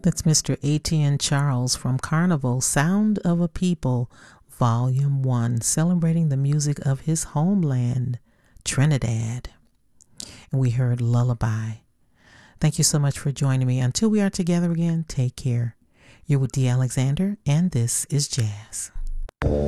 That's Mr. Etienne Charles from Carnival Sound of a People, Volume 1, celebrating the music of his homeland, Trinidad. And we heard Lullaby. Thank you so much for joining me. Until we are together again, take care. You're with D. Alexander, and this is Jazz.